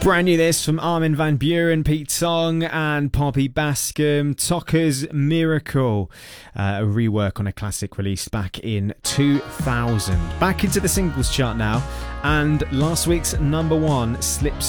Brand new this from Armin van Buuren, Pete Tong and Poppy Bascom, Tokka's Miracle, a rework on a classic released back in 2000. Back into the singles chart now, and last week's number one slips